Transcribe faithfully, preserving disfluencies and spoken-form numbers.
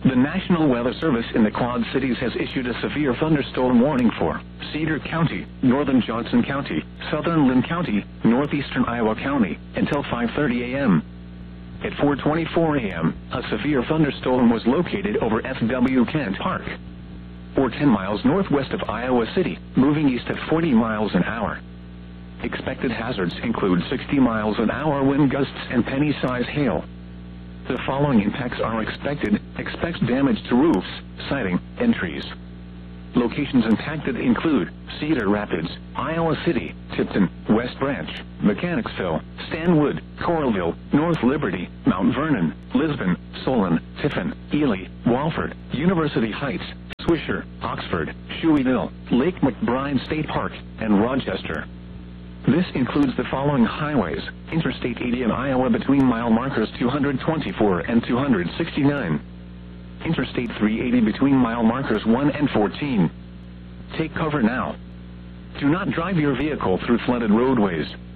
The National Weather Service in the Quad Cities has issued a severe thunderstorm warning for Cedar County, northern Johnson County, southern Lynn County, northeastern Iowa County, until five thirty a m At four twenty-four a m, a severe thunderstorm was located over F W Kent Park, or ten miles northwest of Iowa City, moving east at forty miles an hour. Expected hazards include sixty miles an hour wind gusts and penny-size hail. The following impacts are expected. Expect damage to roofs, siding, and trees. Locations impacted include Cedar Rapids, Iowa City, Tipton, West Branch, Mechanicsville, Stanwood, Coralville, North Liberty, Mount Vernon, Lisbon, Solon, Tiffin, Ely, Walford, University Heights, Swisher, Oxford, Shueyville, Lake McBride State Park, and Rochester. This includes the following highways: Interstate eighty in Iowa between mile markers two hundred twenty-four and two hundred sixty-nine. Interstate three eighty between mile markers one and fourteen. Take cover now. Do not drive your vehicle through flooded roadways.